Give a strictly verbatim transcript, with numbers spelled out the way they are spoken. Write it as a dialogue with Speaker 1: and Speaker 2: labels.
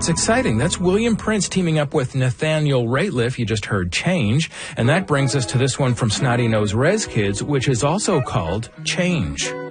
Speaker 1: That's exciting. That's William Prince teaming up with Nathaniel Rateliff. You just heard Change. And that brings us to this one from Snotty Nose Rez Kids, which is also called Change.